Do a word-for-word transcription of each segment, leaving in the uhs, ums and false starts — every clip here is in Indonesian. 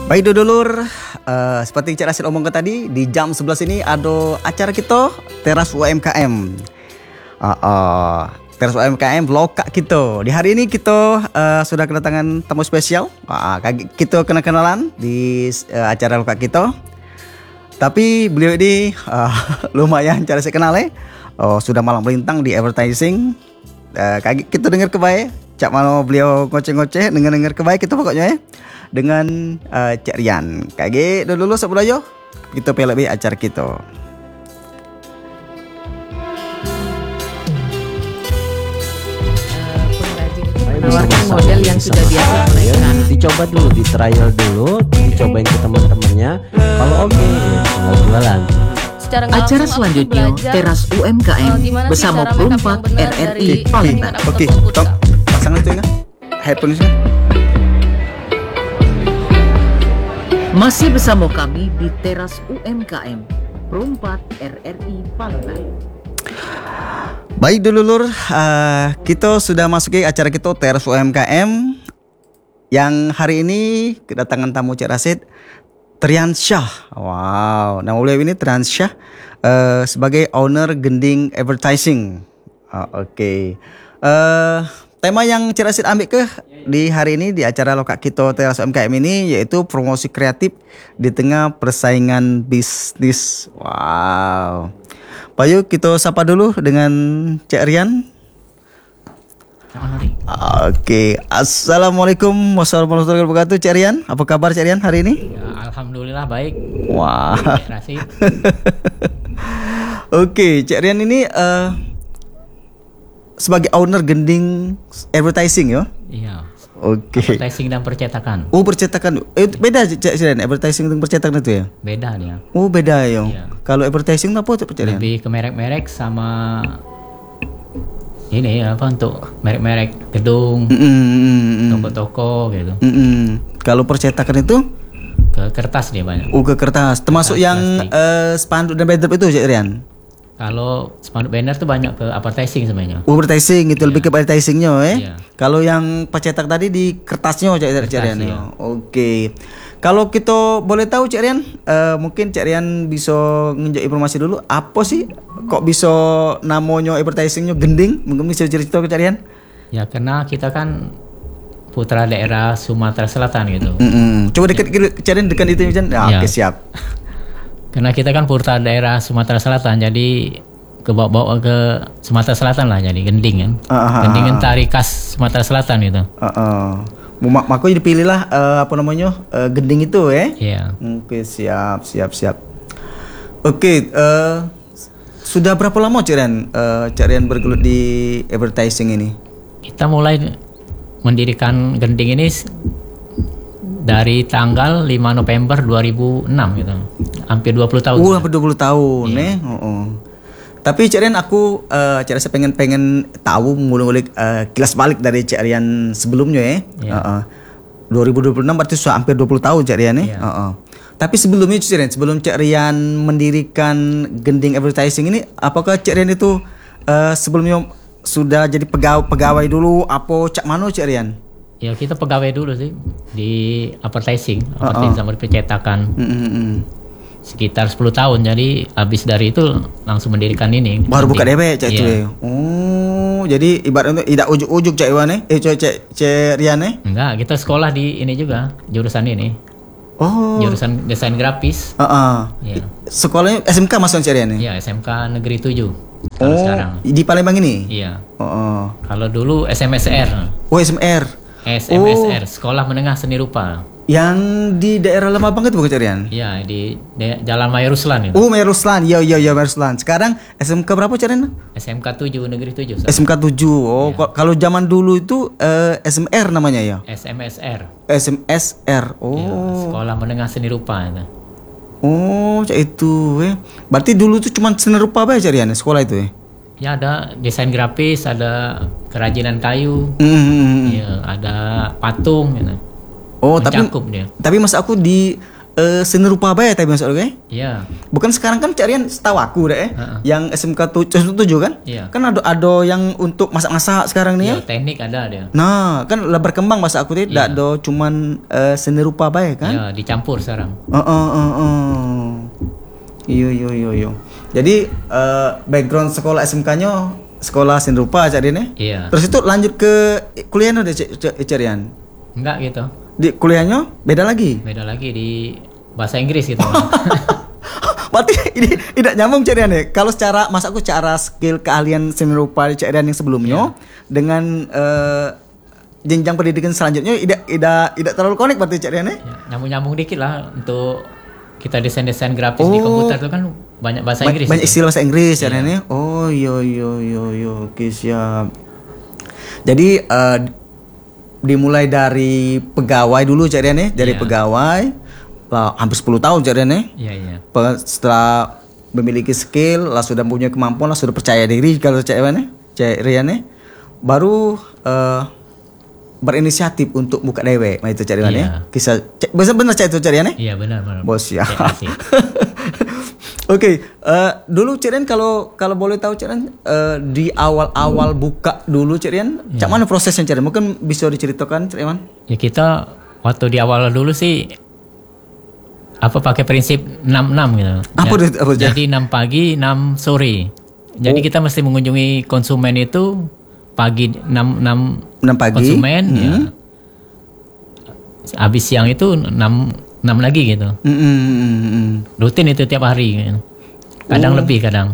Baik dulur, uh, seperti Cik Rasid omongkan tadi, di jam sebelas ini ada acara kita Teras U M K M. Uh, uh, Teras U M K M lokak kita. Di hari ini kita uh, sudah kedatangan tamu spesial. Uh, kita kena kenalan di uh, acara lokak kita. Tapi beliau ini uh, lumayan cara saya kenal eh. Oh, sudah malang melintang di advertising. Uh, kita dengar kebaik. Cak mana beliau ngoceh-ngoceh, dengar-dengar kebaik kita pokoknya eh. Dengan uh, Cik Rian. Kage dulu sebelum aja kita pelak be acara kita. Menawarkan model yang sudah biasa ya, dicoba dulu, di trial dulu, dicobain ke teman-temannya. Kalau oke, okay, tinggal jualan. Acara selanjutnya Teras U M K M bersama Perumpat R R I Palembang. Oke, Tom, pasang itu ya, headphone-nya. Masih bersama kami di Teras U M K M Perumpat R R I Palembang. Baik dulur, uh, kita sudah masuki acara kita Teras U M K M yang hari ini kedatangan tamu Cik Rasid, Trian Syah. Wow, nama beliau ini Trian Syah uh, sebagai owner Gending Advertising. Uh, Oke, okay. uh, tema yang Cik Rasid ambil ke di hari ini di acara lokak kita Teras U M K M ini yaitu promosi kreatif di tengah persaingan bisnis. Wow. Bayu kita sapa dulu dengan Cik Rian. Oke, okay. Assalamualaikum warahmatullahi wabarakatuh Cik Rian. Apa kabar Cik Rian hari ini? Ya, alhamdulillah baik. Wah. Wow. Oke, okay, Cik Rian ini uh, sebagai owner Gending Advertising ya? Iya. Oke. Okay. Advertising dan percetakan. Oh, percetakan. Eh, beda Cik Rian, advertising dan percetakan itu ya? Beda dia. Oh, beda ya. Iya. Kalau advertising apa tuh Cik Rian? Lebih ke merek-merek sama ini apa untuk merek-merek gedung, mm-hmm. toko-toko gitu. Mm-hmm. Kalau percetakan itu ke kertas dia banyak. Oh, ke kertas. Termasuk kertas, yang uh, spanduk dan banner itu Cik Rian? Kalau spanduk banner tuh banyak ke advertising sebenarnya. Oh, advertising itu, yeah. Lebih ke advertisingnya eh. Yeah. Kalau yang pencetak tadi di kertasnya Cik Rian. Ya. Oke. Okay. Kalau kita boleh tahu Cik Rian, uh, mungkin Cik Rian bisa nginjak informasi dulu apa sih kok bisa namanya advertisingnya Gending? Mungkin bisa cerita ke Cik Rian? Ya karena kita kan putra daerah Sumatera Selatan gitu. Mm-hmm. Coba dekat ya. Cik Rian dekat itu Cik. Nah, ya. Oke, siap. Karena kita kan putra daerah Sumatera Selatan, jadi ke bawa-bawa ke Sumatera Selatan lah, jadi Gending kan. Uh-huh. Gending kan tari khas Sumatera Selatan gitu. Uh-uh. Mak makanya dipilihlah uh, apa namanya uh, Gending itu eh. Iya. Oke, siap, siap, siap. Oke, uh, sudah berapa lama Cik Rian, uh, Cik Rian bergelut di advertising ini? Kita mulai mendirikan Gending ini dari tanggal lima November dua ribu enam gitu. Hampir dua puluh tahun. Uh, hampir dua puluh tahun yeah. eh. Oh, oh. Tapi Cik Rian aku uh, Cik Rian pengen pengen tahu ngulik-ngulik uh, kilas balik dari Cik Rian sebelumnya eh. Yeah. Uh, uh. dua ribu dua puluh enam berarti sudah hampir dua puluh tahun Cik Rian eh. Yeah. Uh, uh. Tapi sebelumnya Cik Rian, sebelum Cik Rian mendirikan Gending Advertising ini, apakah Cik Rian itu uh, sebelumnya sudah jadi pegawai pegawai dulu apa cak mano Cik Rian? Ya kita pegawai dulu sih di advertising, advertising uh-uh. sama di percetakan. Mm-hmm. Sekitar sepuluh tahun, jadi habis dari itu langsung mendirikan ini. Baru buka D B Cik yeah. itu. Oh, jadi ibaratnya tidak ujuk-ujuk Cik Iwan eh, eh Cik Cik Rian eh? Enggak, kita sekolah di ini juga, jurusan ini. Oh. Jurusan desain grafis. Uh-uh. Yeah. Sekolahnya S M K masuk Cik Rian eh? Iya, S M K Negeri tujuh. Oh, sekarang. Di Palembang ini? Iya. Oh, oh. Kalau dulu S M S R. Oh, S M R. S M S R, oh. Sekolah Menengah Seni Rupa. Yang di daerah Lama Banget bukan Cik Rian? Iya, di de- Jalan Maya Ruslan itu. Oh, Maya Ruslan. Iya, iya, iya, Maya Ruslan. Sekarang S M K berapa Cik Rian? S M K tujuh, Negeri tujuh. S M K tujuh. Oh, ya. Kalau zaman dulu itu uh, S M R namanya ya? S M S R. S M S R. Oh. Ya, Sekolah Menengah Seni Rupa itu. Oh, Cik itu eh. Berarti dulu itu cuma seni rupa apa ya Cik Rian sekolah itu eh? Ya ada desain grafis, ada kerajinan kayu, mm-hmm. ya ada patung gitu. Oh, tapi dia. tapi mas aku di eh, seni rupa bae tapi masuk oke. Iya. Bukan sekarang kan carian setahu aku deh, eh. Uh-uh. Yang S M K tujuh kan? Iya. Kan ada ada yang untuk masak-masak sekarang nih ya. Iya, teknik ada dia. Nah, kan lah berkembang masa aku tidak Iya. ada cuman eh, seni rupa bae kan? Iya, dicampur sekarang. Oh, oh, oh, oh. Iyo, iyo, iyo, iyo. Jadi eh, background sekolah S M K-nya sekolah seni rupa cari nih. Iya. Terus itu lanjut ke kuliahnya udah carian. Enggak gitu. Di kuliahnya beda lagi. Beda lagi di bahasa Inggris gitu. Berarti ini tidak nyambung carian ya. Kalau secara masa aku cara skill keahlian seni rupa carian yang sebelumnya dengan eh, jenjang pendidikan selanjutnya tidak tidak tidak terlalu konek berarti cariannya. Ya, nyambung-nyambung dikit lah untuk kita desain-desain grafis Oh. di komputer itu kan banyak bahasa Ba- Inggris. banyak itu. istilah bahasa Inggris Iya. cariannya. Oh iya iya iya iya oke siap. Jadi eh, dimulai dari pegawai dulu cariannya, dari Iya. pegawai lah hampir sepuluh tahun cariannya. Iya, iya. Pe- Setelah memiliki skill, lah sudah punya kemampuan, lah sudah percaya diri kalau cariannya, cariannya baru eh, berinisiatif untuk buka dewe, nah itu cariannya. Iya. Kisah c- benar benar cari itu cariannya. Iya, benar, benar. Bos ya. Terima kasih. Oke, eh, dulu Cerian kalau kalau boleh tahu Cerian eh, di awal-awal buka dulu Cerian, Iya. cak mana prosesnya Cerian? Mungkin bisa diceritakan Cerian? Ya kita waktu di awal dulu sih apa pakai prinsip enam enam gitu. Apa Ja- itu- apa itu? Jadi enam pagi, enam sore. Jadi Oh. kita mesti mengunjungi konsumen itu pagi enam enam enam pagi. konsumen Hmm. ya. Habis siang itu enam enam lagi gitu. Mm, mm, mm, mm. Rutin itu tiap hari gitu. Kadang Oh. lebih kadang.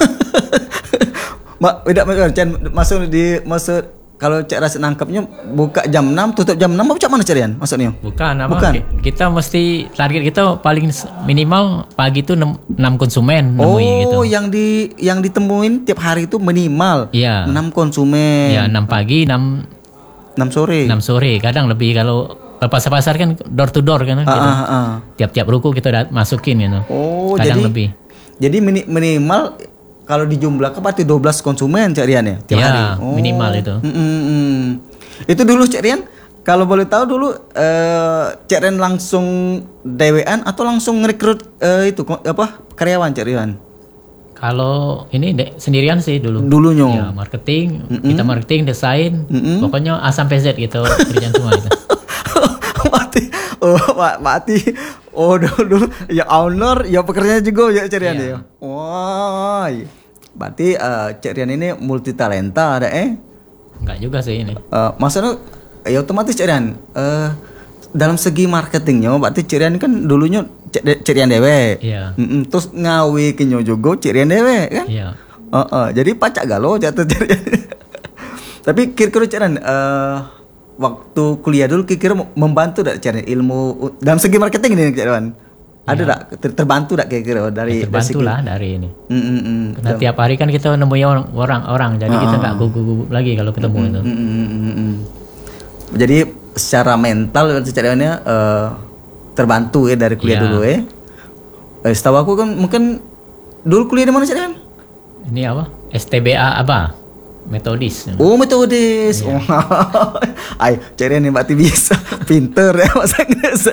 Ma, tidak Cerian masuk di masuk kalau Cak Rasid nangkapnya buka jam enam tutup jam enam apa cak mana Cerian maksudnya? Bukan apa? Bukan. ki- Kita mesti target kita paling s- minimal pagi itu enam konsumen nemuin gitu. Oh, yang di yang ditemuin tiap hari itu minimal Iya. enam konsumen. Ya enam pagi, enam enam sore. enam sore. Kadang lebih kalau pasar-pasar kan door to door kan Ah, gitu. ah, ah. Tiap-tiap ruko kita dat- masukin gitu. Oh, Kadang jadi lebih. Jadi mini- minimal kalau dijumlahkan berarti dua belas konsumen Cak Rian ya tiap Ya, hari. minimal itu. Mm, mm, mm. Itu dulu Cak Rian, kalau boleh tahu dulu eh Cak Rian langsung dewean atau langsung ngerekrut eh, itu ko- apa karyawan Cak Rian? Kalau ini de- sendirian sih dulu. Dulunya. Ya, marketing, kita marketing, desain, Mm-mm. pokoknya A sampai Z gitu kerjaan semua gitu. mati. Oh, ma- mati. Oh, dulu, dulu ya owner, ya pekerjanya juga ya Cak Rian Iya. ya. Wah. Berarti eh Cak Rian ini multi talenta ada eh. Enggak juga sih ini. Eh, maksudnya ya otomatis Cerian eh dalam segi marketingnya berarti Cerian kan dulunya Ce- Cerian dewe. Iya. Mm-mm, terus ngawi kenyo juga Cerian dewe kan. Iya. Heeh, jadi pacak galo jatuh Cerian. Tapi kira-kira Cerian eh waktu kuliah dulu kira-kira membantu tak Cerian ilmu dalam segi marketing ini Cerian? Ada tak ter- terbantu tak kira-kira dari Ya, terbantu lah dari ini. Mm, mm, mm. Karena tiap hari kan kita nemuin orang- orang-orang, jadi kita nggak gugup-gugup lagi kalau ketemu itu. Mm, mm, mm, mm, mm. Jadi secara mental berarti Ceriannya eh terbantu ya dari kuliah Iya. dulu ya. Eh, setahu aku kan mungkin dulu kuliah di mana Cerian? Ini apa? S T B A apa? Metodis. Oh metodis. Iya. Oh, ay, Cerian ini berarti bisa pinter ya masa Inggris.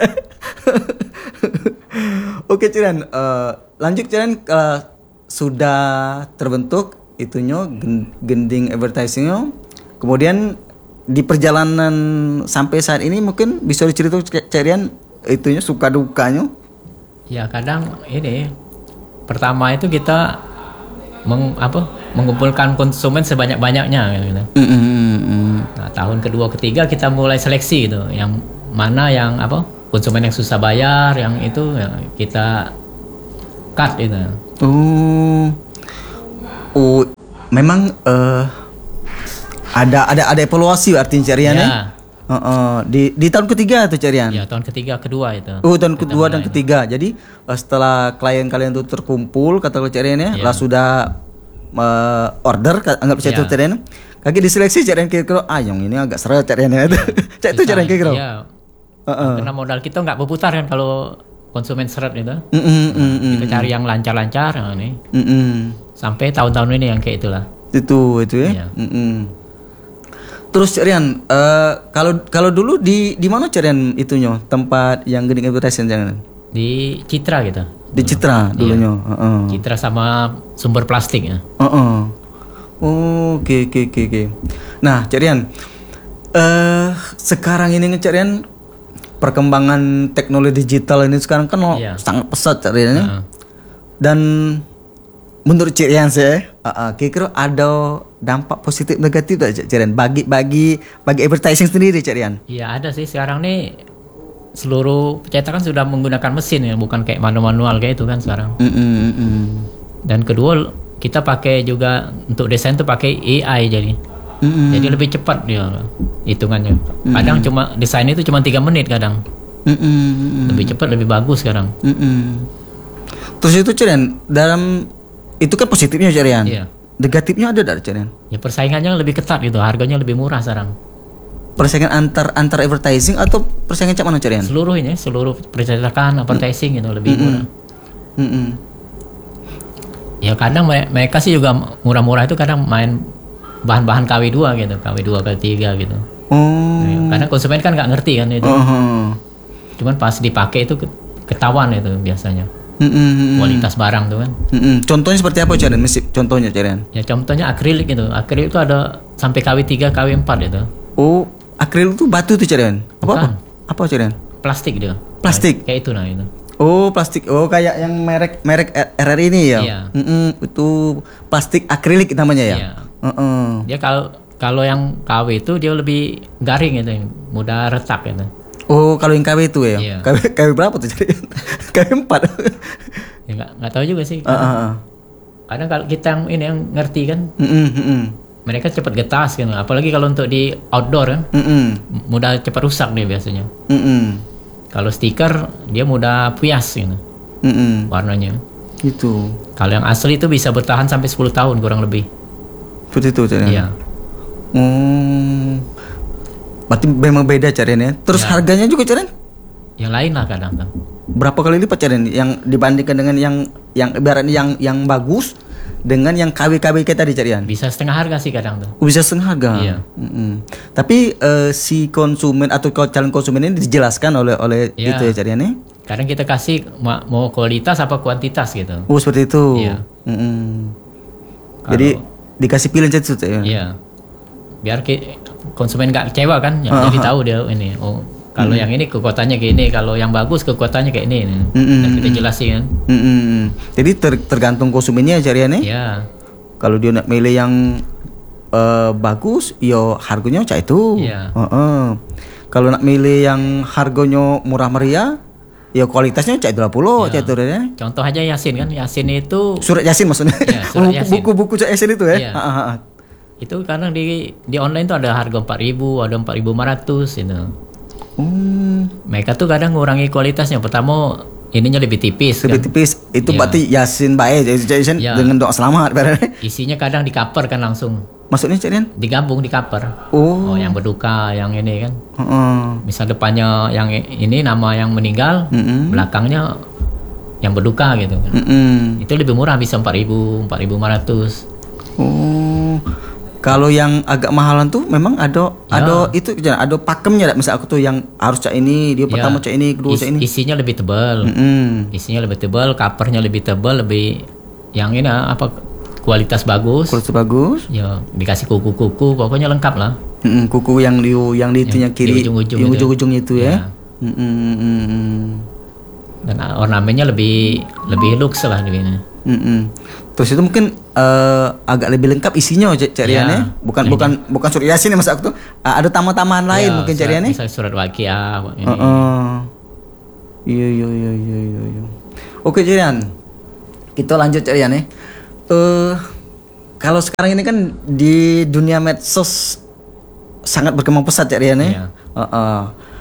Oke Cerian, eh, lanjut Cerian eh, sudah terbentuk itunya gen- gending advertisingnya. Kemudian di perjalanan sampai saat ini mungkin bisa diceritakan Cerian itunya suka dukanya. Ya kadang ini pertama itu kita meng, apa, mengumpulkan konsumen sebanyak-banyaknya gitu. Mm, mm, mm, mm. Nah, tahun kedua ketiga kita mulai seleksi gitu, yang mana yang apa konsumen yang susah bayar, yang itu ya, kita cut gitu. Oh, oh, memang eh, ada ada ada evaluasi artinya Cerian ya. Ya, Heeh, di di tahun ketiga tuh Cerian. ya tahun ketiga kedua itu. Oh, tahun Kita kedua dan mulai. ketiga. Jadi eh, setelah klien kalian itu terkumpul kata Cerian ya, Iya. lah sudah eh, order ka- anggap saya itu Iya. Cerian. Kaki diseleksi Cerian kira-kira ah yang ini agak seret Cerian ya. Cak itu Cerian kira-kira. Iya, Heeh. karena modal kita nggak berputar kan kalau konsumen seret gitu. Mm, mm, mm, mm, Kita cari yang lancar-lancar yang ini. mm, mm. Sampai tahun-tahun ini yang kayak itulah. Itu itu ya. Iya. Mm-mm. Terus Cerian, eh, kalau kalau dulu di di mana Cerian itunya tempat yang gending advertising jangan? Di Citra gitu. Di Citra dulunya. Heeh. Citra sama sumber plastik ya. Heeh. Oh, oke oke oke oke. Nah, Cak Rian, eh sekarang ini Cak Rian, perkembangan teknologi digital ini sekarang kan Iya. sangat pesat Cak Rian. Heeh. Dan menurut Cak Rian saya, uh, uh, kira-kira ada dampak positif negatif tak Cak Rian bagi bagi bagi advertising sendiri Cak Rian? Iya ada sih sekarang nih seluruh percetakan sudah menggunakan mesin ya, bukan kayak manual-manual kayak itu kan sekarang. Mm -mm, mm -mm. Dan kedua kita pakai juga untuk desain tuh pakai A I jadi. Mm -mm. Jadi lebih cepat dia hitungannya. Kadang cuma desain itu cuma tiga menit kadang. Mm -mm, mm -mm. Lebih cepat lebih bagus sekarang. Mm -mm. Terus itu Cak Rian, dalam itu kan positifnya Cak Rian. Iya. Negatifnya ada tak Cak Rian? Ya persaingannya lebih ketat gitu, harganya lebih murah sekarang. Persaingan antar antar advertising atau persaingan Cak mana Cak Rian? Seluruh ini, seluruh percetakan, advertising gitu lebih murah. Mm -mm. Ya kadang me- mereka sih juga murah-murah itu kadang main bahan-bahan K W dua gitu, K W dua K W tiga gitu. Oh. Karena konsumen kan nggak ngerti kan itu. Uh-huh. Cuman pas dipakai itu ke- ketahuan itu biasanya. Mm -mm. Kualitas barang tuh kan. Mm -mm. Contohnya seperti apa Cak Rian? Mesti contohnya Cak Rian. Ya contohnya akrilik gitu. Akrilik itu ada sampai K W tiga, K W empat itu. Oh, akrilik itu batu tuh Cak Rian. Apa apa? Bukan. Apa Cak Rian? Plastik dia. Plastik? Kayak itu nah itu. Oh, plastik. Oh, kayak yang merek merek R R ini ya. Iya. Mm-mm. Itu plastik akrilik namanya ya. Iya. Uh-uh. Dia kalau kalau yang K W itu dia lebih garing gitu, mudah retak gitu. Oh, kalau yang K W itu ya. Iya. K W K W berapa tuh Cak Rian? K W empat. Ya nggak nggak tahu juga sih. Uh-uh. Kadang kalau kita yang ini yang ngerti kan, Mm-mm, mm-mm. mereka cepat getas kan. Apalagi kalau untuk di outdoor kan, Mm-mm. mudah cepat rusak dia biasanya. Mm-mm. Kalau stiker dia mudah puyas gitu Mm-mm. warnanya. Gitu. Kalau yang asli itu bisa bertahan sampai sepuluh tahun kurang lebih. Seperti itu Cak Rian. Iya. Oh. Berarti memang beda Cak Rian ya. Terus Ya. harganya juga Cak Rian? Yang lain lah kadang tuh. Berapa kali lipat Cak Rian yang dibandingkan dengan yang yang ibaratnya yang yang bagus dengan yang K W K W kayak tadi Cak Rian? Bisa setengah harga sih kadang tuh. Oh, bisa setengah harga. Iya. Mm-mm. Tapi eh, si konsumen atau calon konsumen ini dijelaskan oleh oleh Iya. itu ya Cak Rian ya? Kadang kita kasih ma- mau kualitas apa kuantitas gitu. Oh, seperti itu. Iya. Mm-mm. Kalau- Jadi dikasih pilihan Cak Rian, ya? Iya. Biar ki- konsumen nggak kecewa kan, ya, Ah, jadi ah. tahu dia ini. Oh, kalau yang ini kekuatannya gini, kalau yang bagus kekuatannya kayak ini. Mm-mm. Dan kita jelasin. Mm-mm. Jadi ter- tergantung konsumennya Cak Rian ya? Ya. Kalau dia nak milih yang eh, bagus, yo harganya cak itu. Iya. Heeh. Kalau nak milih yang harganya murah meriah, ya kualitasnya cak dua puluh Iya. cak itu ya. Contoh aja Yasin kan, Yasin itu Surat Yasin maksudnya. Iya, surat Buku- Yasin. Buku-buku cak Yasin itu ya. Iya. Ah, ah, ah. itu kadang di di online tuh ada harga empat ribu, ada empat ribu lima ratus itu. Hmm, Mereka tuh kadang ngurangi kualitasnya. Pertama ininya lebih tipis lebih kan. tipis. Itu Iya. berarti Yasin baik jadi cak Yasin Iya. dengan doa selamat berarti. Isinya kadang di cover kan langsung. Maksudnya cak Rian? Digabung di cover. Oh. Oh, yang berduka, yang ini kan. Heeh. Misal depannya yang ini nama yang meninggal, Mm-mm. belakangnya yang berduka gitu kan. Mm-mm. Itu lebih murah bisa empat ribu, empat ribu lima ratus. Oh, kalau yang agak mahalan tuh memang ada Ya. ada itu jangan ada pakemnya tak? Misal aku tuh yang harus cak ini, dia pertama cak ini, kedua cak ini. Isinya lebih tebal. Mm-mm. Isinya lebih tebal, covernya lebih tebal, lebih yang ini apa kualitas bagus. Kualitas bagus. Ya, dikasih kuku-kuku, pokoknya lengkap lah. Mm-mm, kuku yang di yang di itu Yang yang kiri, di ujung-ujung yang itu. ujung-ujung itu ya. Ya. Mm-mm, mm-mm. Dan ornamennya lebih lebih lux lah di sini. Mm-mm. Terus itu mungkin eh, agak lebih lengkap isinya cak cak Rian Ya. ya. Bukan Ini. bukan bukan surat Yasin ya mas aku tuh. Ah, ada tambahan-tambahan lain Ya, mungkin cak surat- Rian ya. Misalnya surat waqiah ini. Heeh. Iya iya iya iya iya iya. Oke Cak Rian. Kita lanjut Cak Rian ya. Eh kalau sekarang ini kan di dunia medsos sangat berkembang pesat Cak Rian ya. Iya. Heeh.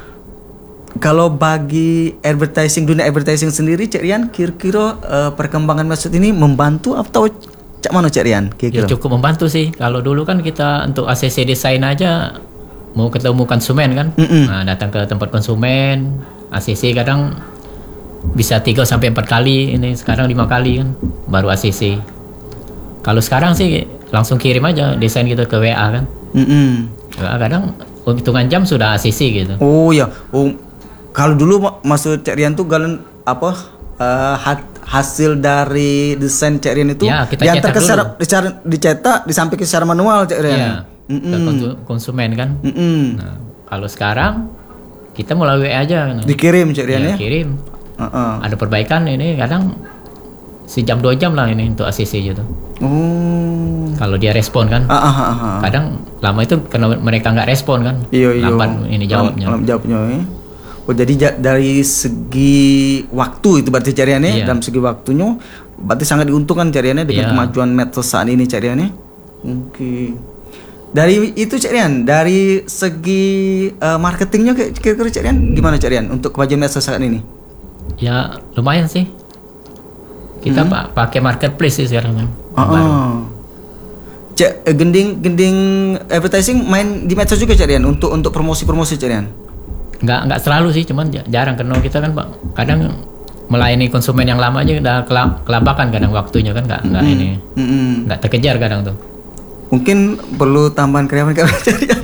Kalau bagi advertising dunia advertising sendiri Cak Rian kira-kira eh, perkembangan medsos ini membantu atau cak mana Cak Rian Ya kira-kira? cukup membantu sih. Kalau dulu kan kita untuk A C C desain aja mau ketemu konsumen kan, Mm-mm. nah, datang ke tempat konsumen, A C C kadang bisa tiga sampai empat kali ini, sekarang lima kali kan baru A C C. Kalau sekarang sih langsung kirim aja desain gitu ke W A kan. Mm-mm. Nah, kadang hitungan jam sudah A C C gitu. Oh ya. Oh kalau dulu ma- maksud Cak Rian tuh kalian apa eh, ha- hasil dari desain Cak Rian itu Ya, kita diantar cetak ke secara, dulu. dicara, dicetak disampaikan secara manual Cak Rian. Iya. Mm-mm. Ke konsu- konsumen kan. Mm-mm. Nah, kalau sekarang kita melalui W A aja kan. Dikirim Cak Rian ya. Ya, kirim. Uh-uh. Ada perbaikan ini kadang sejam dua jam lah ini untuk A C C gitu. Oh. Kalau dia respon kan. Ah, ah, ah, ah. Kadang lama itu karena mereka nggak respon kan. Iya iya. Lambat ini jawabnya. Lam- lambat jawabnya. Ya. Oh jadi ja- dari segi waktu itu berarti cariannya Iya. dalam segi waktunya berarti sangat diuntungkan cariannya dengan Iya. kemajuan medsos saat ini cariannya. Oke. Dari itu carian dari segi eh, marketingnya kayak- kira-kira carian gimana carian untuk kemajuan medsos saat ini? Ya lumayan sih. Kita Hmm. pa- pakai marketplace sih sekarang kan. Ah, Baru. ah. Cek eh, gending gending advertising main di medsos juga carian untuk untuk promosi-promosi carian. Nggak nggak selalu sih, cuman ja- jarang karena kita kan Pak kadang melayani konsumen yang lama aja udah kela- kelabakan kadang waktunya kan nggak nggak ini Mm-mm. nggak terkejar kadang tuh. Mungkin perlu tambahan karyawan-karyawan carian.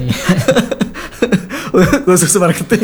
Khusus marketing.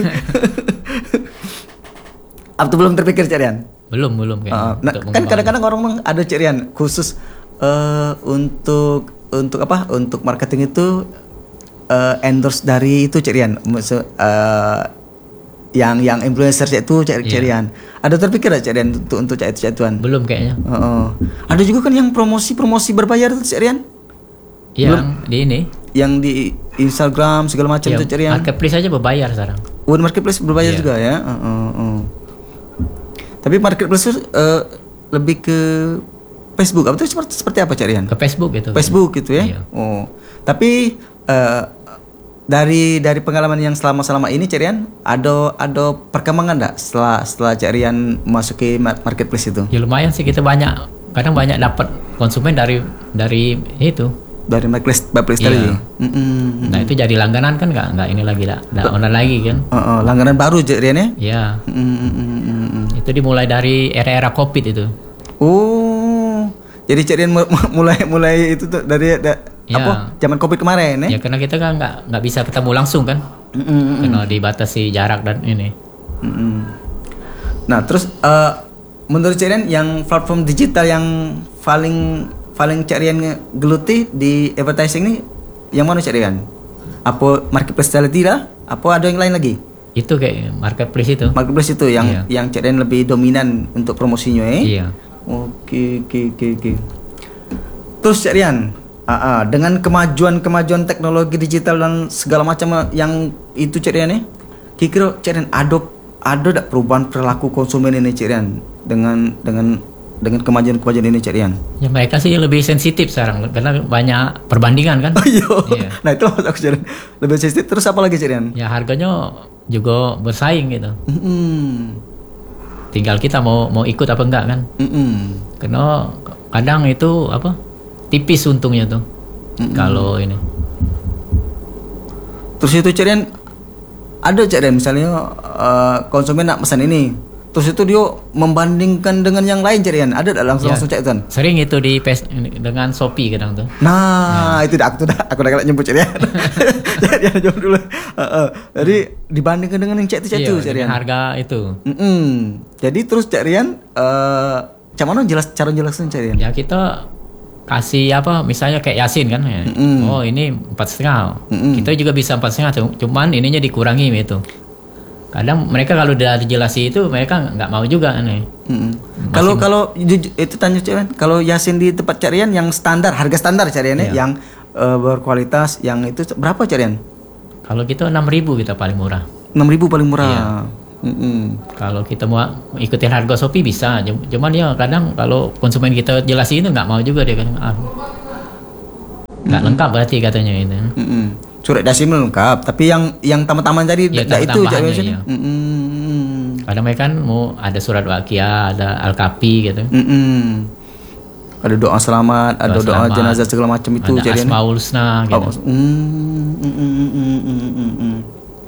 Atau belum terpikir carian? Belum belum kayaknya. Uh, nah, untuk kan mengembangkan. kadang-kadang orang meng- ada carian khusus eh, untuk untuk apa? Untuk marketing itu eh, endorse dari itu carian. Maksud eh, yang yang influencer itu cari Iya. carian. Ada terpikir ada carian untuk untuk cari catuan? Belum kayaknya. Ada juga kan yang promosi-promosi berbayar itu carian. Yang di ini Yang di Instagram segala macam ya, itu carian. marketplace aja berbayar sekarang. Word marketplace berbayar Iya. juga ya. Uh, uh, uh. Tapi marketplace itu uh, lebih ke Facebook. Apa itu seperti, seperti apa carian? Ke Facebook gitu. Facebook gitu ya. Iya. Oh. Tapi uh, dari dari pengalaman yang selama selama ini carian ada ada perkembangan enggak setelah setelah carian masuki ma- marketplace itu? Ya lumayan sih kita banyak kadang banyak dapat konsumen dari dari itu. Dari marketplace marketplace Iya. tadi. Mm-mm. Nah itu jadi langganan kan nggak nggak ini lagi nggak nggak online lagi kan. Uh, uh, langganan baru carian ya? Ya Mm-mm. itu dimulai dari era-era COVID itu. Oh, jadi carian mu- mu- mulai mulai itu tuh dari da, Ya. apa zaman covid kemarin Ya ya? karena kita kan nggak nggak bisa ketemu langsung kan. Mm-mm. Karena dibatasi jarak dan ini. Mm-mm. Nah terus eh, menurut carian yang platform digital yang paling paling carian geluti di advertising ini yang mana carian? Apa marketplace tadi lah? Apa ada yang lain lagi? Itu kayak marketplace itu. Marketplace itu yang Iya. yang carian lebih dominan untuk promosinya ya? Iya. Oke, oke, oke, oke. Terus Cak Rian, ah, ah, dengan kemajuan-kemajuan teknologi digital dan segala macam yang itu Cak Rian ya, kira-kira Cak Rian ada ada tak perubahan perilaku konsumen ini Cak Rian dengan dengan dengan kemajuan-kemajuan ini Cak Rian? Ya mereka sih lebih sensitif sekarang karena banyak perbandingan kan. Iya. Iya. Nah itu maksud aku Cak Rian. Lebih sensitif. Terus apa lagi Cak Rian? Ya harganya juga bersaing gitu. Mm-mm. Tinggal kita mau mau ikut apa enggak kan. Mm-mm. Karena kadang itu apa tipis untungnya tuh. Kalau ini. Terus itu Cak Rian, ada Cak Rian misalnya eh, konsumen nak pesan ini, terus itu dia membandingkan dengan yang lain Cak Rian, ada tak langsung Ya. langsung Cak Rian? Sering itu di pes, dengan Shopee kadang tuh. Nah, itu dah aku tuh dah aku dah nyebut Cak Rian. Cak Rian jawab dulu. Heeh. Jadi dibandingkan dengan yang Cak itu Cak Iya, itu Cak Rian. dengan harga itu. Mm-mm. Jadi terus Cak Rian eh macam mana jelas cara jelasin Cak Rian? Ya kita kasih apa misalnya kayak Yasin kan ya. Mm-mm. Oh ini empat setengah. Mm-mm. Kita juga bisa empat setengah cu- cuman ininya dikurangi itu. Kadang mereka kalau udah dijelasi itu mereka nggak mau juga nih. Mm-mm. Kalau kalau jujur- itu tanya Cak Rian, kalau Yasin di tempat Cak Rian yang standar, harga standar Cak Rian ya, Iya. yang eh, berkualitas yang itu berapa Cak Rian? Kalau kita enam ribu kita paling murah. enam ribu paling murah. Iya. Mm-mm. Kalau kita mau ikutin harga Shopee bisa, Cum- cuman ya kadang kalau konsumen kita jelasin itu nggak mau juga dia kan. Ah, nggak lengkap berarti katanya itu. Mm-mm. Surat dasim lengkap, tapi yang yang tambah-tambahan tadi Ya, dah itu Cak tambah-tambahannya, Rian. iya. Mm-mm. Kadang mereka kan mau ada surat wakia, ada al-kafi gitu. Mm-mm. Ada doa selamat, ada doa selamat, jenazah segala macam itu ada Cak Rian. asmaul husna gitu. Oh, mm, mm, mm, mm, mm, mm, mm.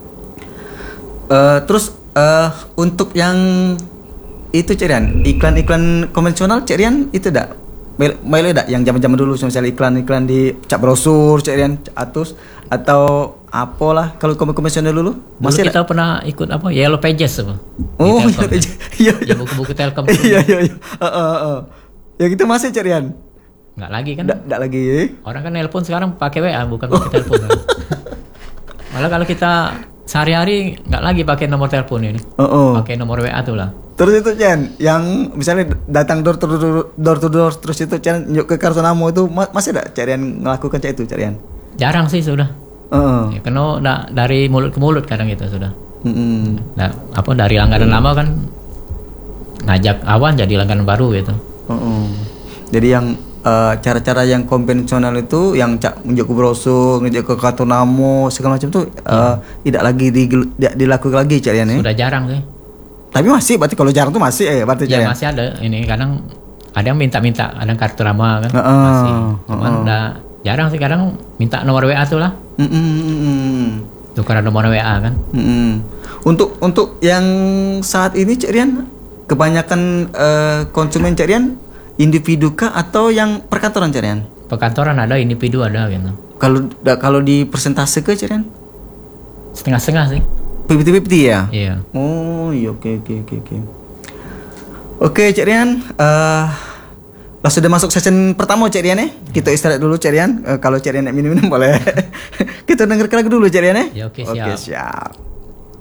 Eh, terus eh, untuk yang itu Cak Rian, iklan-iklan konvensional Cak Rian itu dak Melo dak yang zaman-zaman dulu misalnya iklan-iklan di cap brosur, Cak Rian, atus atau apalah kalau konvensional dulu Dulu masih kita ada? pernah ikut apa Yellow Pages apa? Oh, Di Telkom, iya, kan. iya, iya. Ya, buku-buku Telkom. Iya, iya, iya. Heeh, heeh. Ya gitu masih, Cak Rian. Nggak lagi kan? Nggak nggak lagi. Orang kan nelpon sekarang pakai W A bukan pakai telepon kan. Malah kalau kita sehari-hari nggak lagi pakai nomor telepon ini. Heeh. Pakai nomor W A tuh lah. Terus itu Chan, yang misalnya datang door to door, door to door terus itu Chan yuk ke kartu namo itu ma- masih ada Cak Rian ngelakukan Cak itu Cak Rian? Jarang sih sudah. Heeh. Ya, karena da- dari mulut ke mulut kadang gitu sudah. Heeh. Nah, apa dari langganan lama kan ngajak awan jadi langganan baru gitu. Heeh. Jadi yang eh, cara-cara yang konvensional itu yang cak menunjuk ke brosur, ngejak ke kartu namo segala macam tuh eh, tidak lagi di- di- dilakukan lagi Cak Rian ya? Sudah jarang sih. Tapi masih berarti kalau jarang tuh masih eh berarti Cak Ya Rian? masih ada ini kadang ada yang minta-minta, ada kartu lama kan Heeh, masih. Cuman heeh. udah jarang sih kadang minta nomor W A tuh lah. Mm-mm. Tukeran nomor W A kan. Mm-mm. Untuk untuk yang saat ini Cak Rian kebanyakan eh, konsumen Cak Rian individu kah atau yang perkantoran Cak Rian? Perkantoran ada, individu ada gitu. Kalau da- kalau di persentase ke Cak Rian? Setengah-setengah sih. lima puluh lima puluh ya? Iya. Oh, iya oke oke oke oke. Oke Cak Rian, eh lah sudah masuk session pertama Cak Rian ya. Kita istirahat dulu Cak Rian. Eh, kalau Cak Rian nak minum-minum boleh. Kita dengarkan lagu dulu Cak Rian ya. Ya, oke, Oke, siap. siap.